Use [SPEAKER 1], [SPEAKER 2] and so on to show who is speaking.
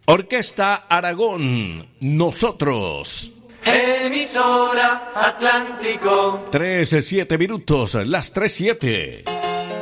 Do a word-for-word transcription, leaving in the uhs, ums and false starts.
[SPEAKER 1] Orquesta Aragón, nosotros.
[SPEAKER 2] Emisora Atlántico.
[SPEAKER 1] Tres, siete minutos, las tres, siete.